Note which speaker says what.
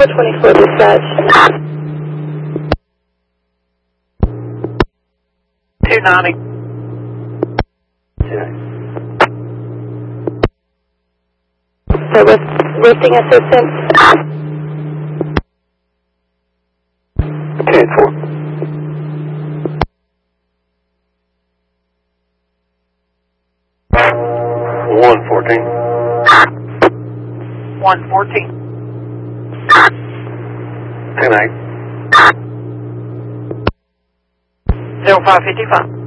Speaker 1: 24 dispatch.
Speaker 2: 290.
Speaker 1: So with lifting assistance.
Speaker 3: 10-4. 114.
Speaker 2: 114.
Speaker 3: 10-8.
Speaker 2: 0555.